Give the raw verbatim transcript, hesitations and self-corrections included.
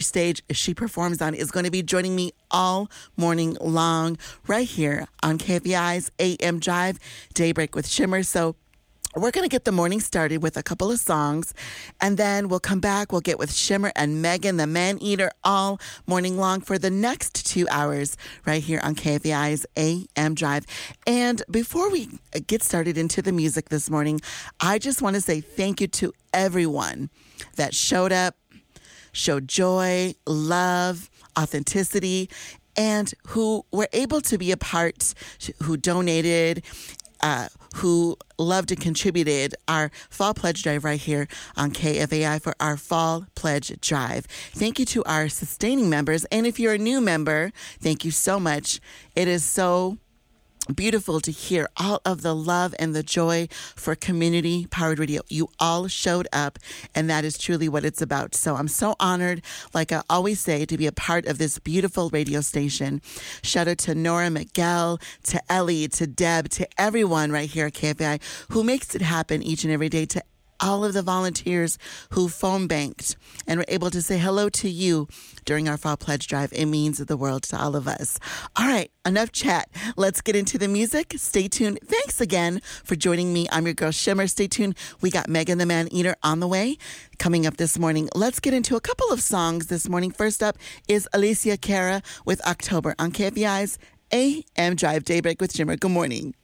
stage she performs on is going to be joining me all morning long right here on K F A I's A M Drive, Daybreak with Shimmer. So we're going to get the morning started with a couple of songs, and then we'll come back. We'll get with Shimmer and Megan, the Man-Eater, all morning long for the next two hours right here on K F A I's A M Drive. And before we get started into the music this morning, I just want to say thank you to everyone that showed up, showed joy, love, authenticity, and who were able to be a part, who donated, Uh, who loved and contributed our Fall Pledge Drive right here on K F A I for our Fall Pledge Drive. Thank you to our sustaining members. And if you're a new member, thank you so much. It is so beautiful to hear all of the love and the joy for Community Powered Radio. You all showed up, and that is truly what it's about. So I'm so honored, like I always say, to be a part of this beautiful radio station. Shout out to Nora Miguel, to Ellie, to Deb, to everyone right here at K F A I who makes it happen each and every day, to all of the volunteers who phone banked and were able to say hello to you during our Fall Pledge Drive. It means the world to all of us. All right, enough chat. Let's get into the music. Stay tuned. Thanks again for joining me. I'm your girl Shimmer. Stay tuned. We got Megan the Man-Eater on the way coming up this morning. Let's get into a couple of songs this morning. First up is Alicia Cara with October on K F A I's A M Drive, Daybreak with Shimmer. Good morning.